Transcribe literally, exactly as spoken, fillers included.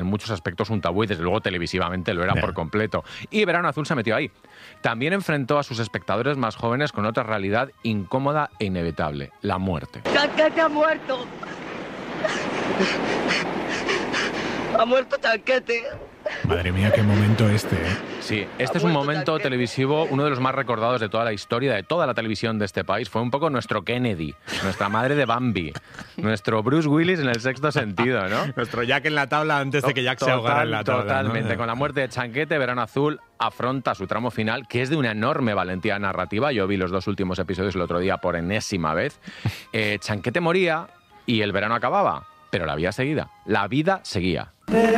muchos aspectos un tabú y desde luego televisivamente lo era Yeah. por completo. Y Verano Azul se metió ahí. También enfrentó a sus espectadores más jóvenes con otra realidad incómoda e inevitable, la muerte. ¡Chanquete ha muerto! ¡Ha muerto Chanquete! Madre mía, qué momento este, ¿eh? Sí, este es un momento Chanquete. televisivo, uno de los más recordados de toda la historia, de toda la televisión de este país. Fue un poco nuestro Kennedy, nuestra madre de Bambi, nuestro Bruce Willis en el sexto sentido, ¿no? Nuestro Jack en la tabla antes de que Jack se ahogara en la tabla. Totalmente. ¿no? Con la muerte de Chanquete, Verano Azul afronta su tramo final, que es de una enorme valentía narrativa. Yo vi los dos últimos episodios el otro día por enésima vez. Eh, Chanquete moría y el verano acababa, pero la vida seguía. La vida seguía.